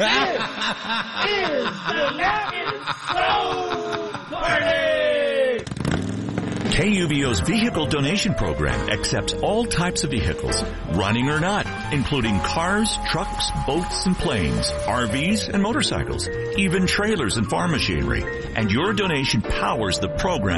is the Naggin Slow Party! KUVO's vehicle donation program accepts all types of vehicles, running or not, including cars, trucks, boats, and planes, RVs, and motorcycles, even trailers and farm machinery. And your donation powers the program